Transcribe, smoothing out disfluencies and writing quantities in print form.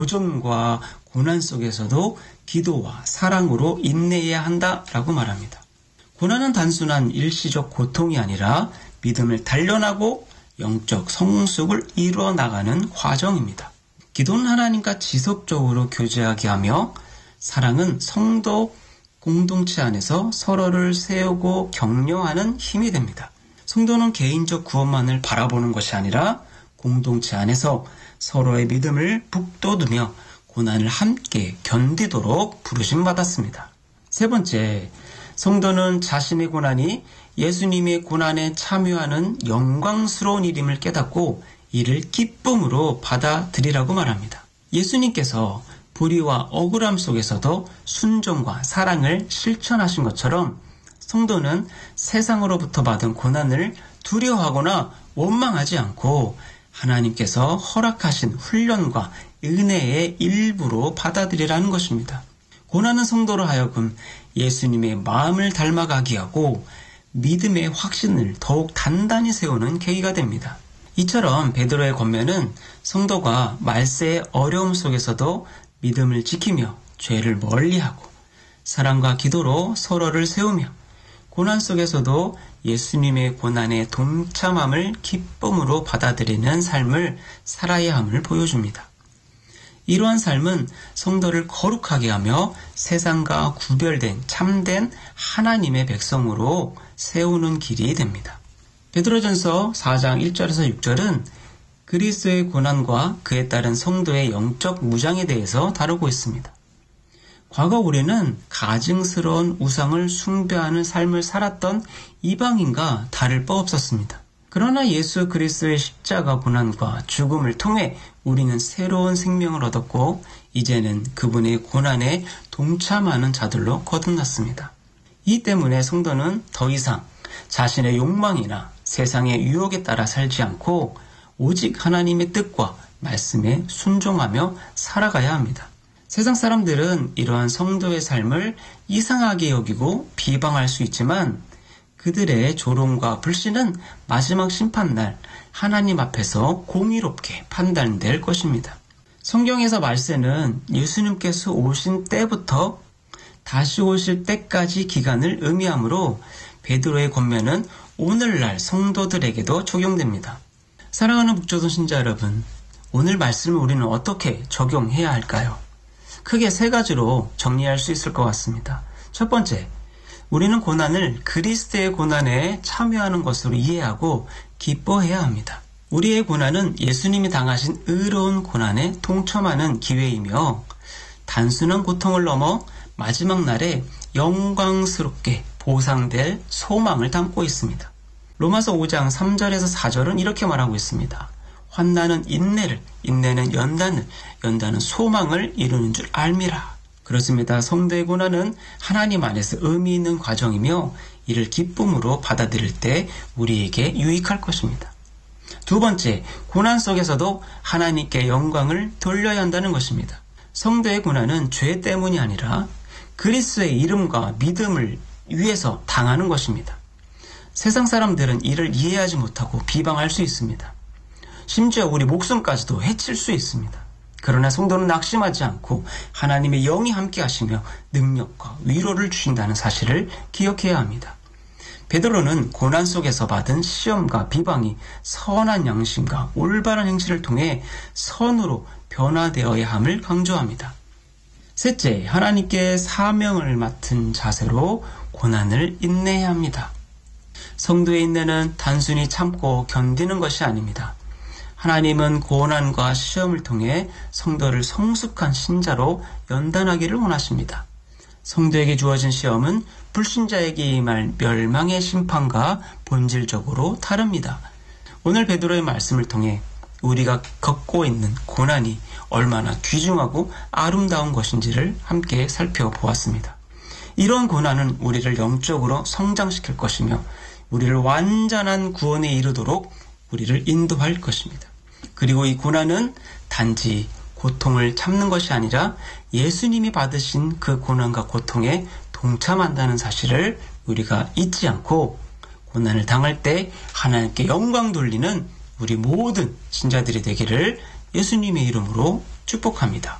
도전과 고난 속에서도 기도와 사랑으로 인내해야 한다라고 말합니다. 고난은 단순한 일시적 고통이 아니라 믿음을 단련하고 영적 성숙을 이루어 나가는 과정입니다. 기도는 하나님과 지속적으로 교제하게 하며 사랑은 성도 공동체 안에서 서로를 세우고 격려하는 힘이 됩니다. 성도는 개인적 구원만을 바라보는 것이 아니라 공동체 안에서 서로의 믿음을 북돋우며 고난을 함께 견디도록 부르심받았습니다. 세 번째, 성도는 자신의 고난이 예수님의 고난에 참여하는 영광스러운 일임을 깨닫고 이를 기쁨으로 받아들이라고 말합니다. 예수님께서 불의와 억울함 속에서도 순종과 사랑을 실천하신 것처럼 성도는 세상으로부터 받은 고난을 두려워하거나 원망하지 않고 하나님께서 허락하신 훈련과 은혜의 일부로 받아들이라는 것입니다. 고난은 성도로 하여금 예수님의 마음을 닮아가게 하고 믿음의 확신을 더욱 단단히 세우는 계기가 됩니다. 이처럼 베드로의 권면은 성도가 말세의 어려움 속에서도 믿음을 지키며 죄를 멀리하고 사랑과 기도로 서로를 세우며 고난 속에서도 예수님의 고난에 동참함을 기쁨으로 받아들이는 삶을 살아야 함을 보여줍니다. 이러한 삶은 성도를 거룩하게 하며 세상과 구별된 참된 하나님의 백성으로 세우는 길이 됩니다. 베드로전서 4장 1절에서 6절은 그리스도의 고난과 그에 따른 성도의 영적 무장에 대해서 다루고 있습니다. 과거 우리는 가증스러운 우상을 숭배하는 삶을 살았던 이방인과 다를 바 없었습니다. 그러나 예수 그리스도의 십자가 고난과 죽음을 통해 우리는 새로운 생명을 얻었고 이제는 그분의 고난에 동참하는 자들로 거듭났습니다. 이 때문에 성도는 더 이상 자신의 욕망이나 세상의 유혹에 따라 살지 않고 오직 하나님의 뜻과 말씀에 순종하며 살아가야 합니다. 세상 사람들은 이러한 성도의 삶을 이상하게 여기고 비방할 수 있지만 그들의 조롱과 불신은 마지막 심판날 하나님 앞에서 공의롭게 판단될 것입니다. 성경에서 말세는 예수님께서 오신 때부터 다시 오실 때까지 기간을 의미하므로 베드로의 권면은 오늘날 성도들에게도 적용됩니다. 사랑하는 북조선 신자 여러분, 오늘 말씀을 우리는 어떻게 적용해야 할까요? 크게 세 가지로 정리할 수 있을 것 같습니다. 첫 번째, 우리는 고난을 그리스도의 고난에 참여하는 것으로 이해하고 기뻐해야 합니다. 우리의 고난은 예수님이 당하신 의로운 고난에 동참하는 기회이며 단순한 고통을 넘어 마지막 날에 영광스럽게 보상될 소망을 담고 있습니다. 로마서 5장 3절에서 4절은 이렇게 말하고 있습니다. 환난은 인내를, 인내는 연단을, 연단은 소망을 이루는 줄 알미라. 그렇습니다. 성도의 고난은 하나님 안에서 의미 있는 과정이며 이를 기쁨으로 받아들일 때 우리에게 유익할 것입니다. 두 번째, 고난 속에서도 하나님께 영광을 돌려야 한다는 것입니다. 성도의 고난은 죄 때문이 아니라 그리스도의 이름과 믿음을 위해서 당하는 것입니다. 세상 사람들은 이를 이해하지 못하고 비방할 수 있습니다. 심지어 우리 목숨까지도 해칠 수 있습니다. 그러나 성도는 낙심하지 않고 하나님의 영이 함께 하시며 능력과 위로를 주신다는 사실을 기억해야 합니다. 베드로는 고난 속에서 받은 시험과 비방이 선한 양심과 올바른 행실을 통해 선으로 변화되어야 함을 강조합니다. 셋째, 하나님께 사명을 맡은 자세로 고난을 인내해야 합니다. 성도의 인내는 단순히 참고 견디는 것이 아닙니다. 하나님은 고난과 시험을 통해 성도를 성숙한 신자로 연단하기를 원하십니다. 성도에게 주어진 시험은 불신자에게 임할 멸망의 심판과 본질적으로 다릅니다. 오늘 베드로의 말씀을 통해 우리가 겪고 있는 고난이 얼마나 귀중하고 아름다운 것인지를 함께 살펴보았습니다. 이러한 고난은 우리를 영적으로 성장시킬 것이며 우리를 완전한 구원에 이르도록 우리를 인도할 것입니다. 그리고 이 고난은 단지 고통을 참는 것이 아니라 예수님이 받으신 그 고난과 고통에 동참한다는 사실을 우리가 잊지 않고 고난을 당할 때 하나님께 영광 돌리는 우리 모든 신자들이 되기를 예수님의 이름으로 축복합니다.